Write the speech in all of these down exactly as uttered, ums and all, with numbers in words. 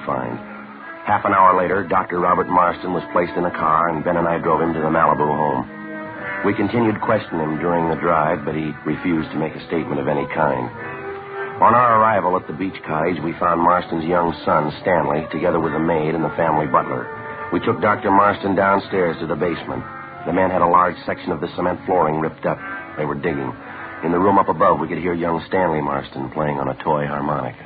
find. Half an hour later, Doctor Robert Marston was placed in a car, and Ben and I drove him to the Malibu home. We continued questioning him during the drive, but he refused to make a statement of any kind. On our arrival at the beach cottage, we found Marston's young son, Stanley, together with the maid and the family butler. We took Doctor Marston downstairs to the basement. The men had a large section of the cement flooring ripped up. They were digging. In the room up above, we could hear young Stanley Marston playing on a toy harmonica.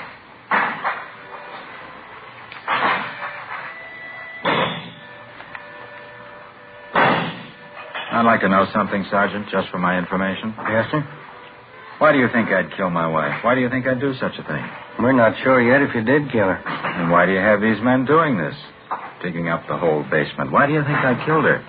I'd like to know something, Sergeant, just for my information. Yes, sir? Why do you think I'd kill my wife? Why do you think I'd do such a thing? We're not sure yet if you did kill her. And why do you have these men doing this? Digging up the whole basement. Why do you think I killed her?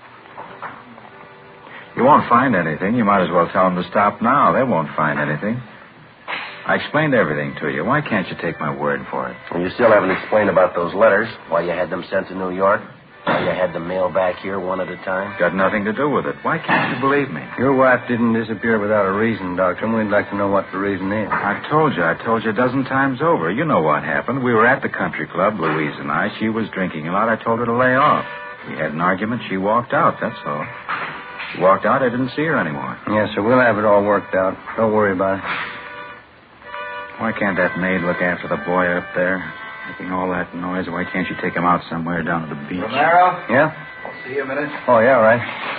You won't find anything. You might as well tell them to stop now. They won't find anything. I explained everything to you. Why can't you take my word for it? Well, you still haven't explained about those letters, why you had them sent to New York, why you had them mailed back here one at a time. Got nothing to do with it. Why can't you believe me? Your wife didn't disappear without a reason, Doctor, and we'd like to know what the reason is. I told you. I told you a dozen times over. You know what happened. We were at the country club, Louise and I. She was drinking a lot. I told her to lay off. We had an argument. She walked out, that's all. She walked out. I didn't see her anymore. Yes, sir. We'll have it all worked out. Don't worry about it. Why can't that maid look after the boy up there? Making all that noise. Why can't you take him out somewhere down at the beach? Romero? Yeah? I'll see you a minute. Oh, yeah, right.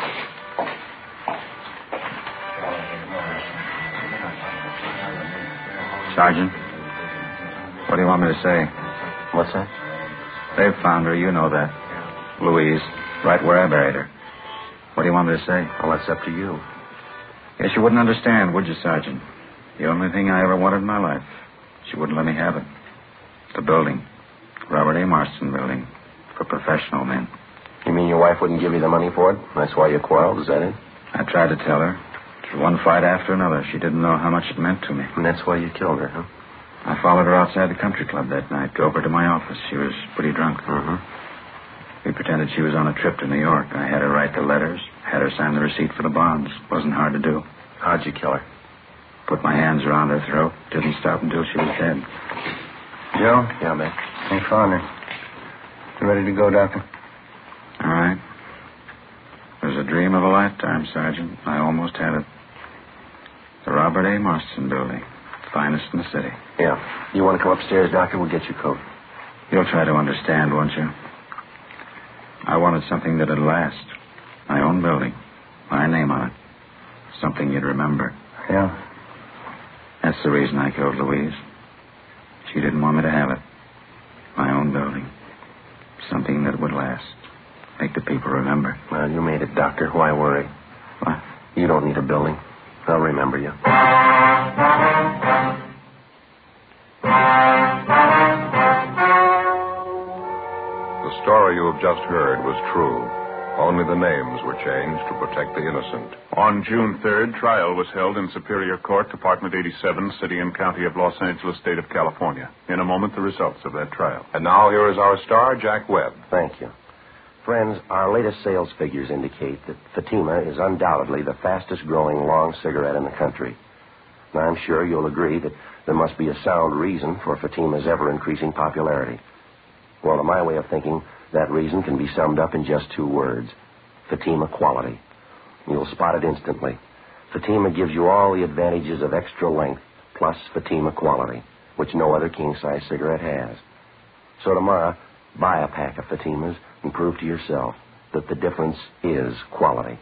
Sergeant, what do you want me to say? What's that? They've found her. You know that. Louise, right where I buried her. What do you want me to say? Well, that's up to you. Guess you wouldn't understand, would you, Sergeant? The only thing I ever wanted in my life. She wouldn't let me have it. The building. Robert A. Marston building. For professional men. You mean your wife wouldn't give you the money for it? That's why you quarreled, is that it? I tried to tell her. Through one fight after another. She didn't know how much it meant to me. And that's why you killed her, huh? I followed her outside the country club that night. Drove her to my office. She was pretty drunk. Mm-hmm. We pretended she was on a trip to New York. I had her write the letters. Had her sign the receipt for the bonds. Wasn't hard to do. How'd you kill her? Put my hands around her throat. Didn't stop until she was dead. Joe? Yeah, man. I found her. You ready to go, Doctor? All right. It was a dream of a lifetime, Sergeant. I almost had it. The Robert A. Marston building. Finest in the city. Yeah. You want to come upstairs, Doctor? We'll get your coat. You'll try to understand, won't you? I wanted something that'd last. My own building. My name on it. Something you'd remember. Yeah. That's the reason I killed Louise. She didn't want me to have it. My own building. Something that would last. Make the people remember. Well, you made it, Doctor. Why worry? What? You don't need a building. They'll remember you. The story you have just heard was true. Only the names were changed to protect the innocent. On June third, trial was held in Superior Court, Department eighty-seven, City and County of Los Angeles, State of California. In a moment, the results of that trial. And now here is our star, Jack Webb. Thank you. Friends, our latest sales figures indicate that Fatima is undoubtedly the fastest-growing long cigarette in the country. Now, I'm sure you'll agree that there must be a sound reason for Fatima's ever-increasing popularity. Well, to my way of thinking, that reason can be summed up in just two words. Fatima quality. You'll spot it instantly. Fatima gives you all the advantages of extra length, plus Fatima quality, which no other king-size cigarette has. So tomorrow, buy a pack of Fatimas and prove to yourself that the difference is quality.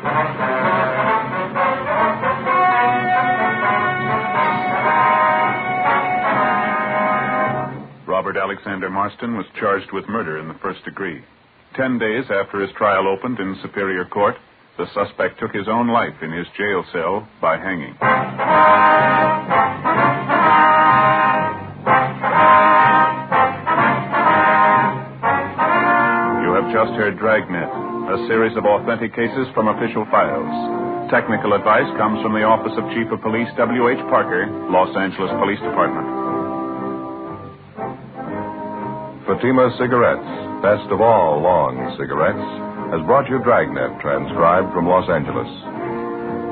Robert Alexander Marston was charged with murder in the first degree. Ten days after his trial opened in Superior Court, the suspect took his own life in his jail cell by hanging. You have just heard Dragnet, a series of authentic cases from official files. Technical advice comes from the Office of Chief of Police W H Parker, Los Angeles Police Department. Fatima Cigarettes, best of all long cigarettes, has brought you Dragnet, transcribed from Los Angeles.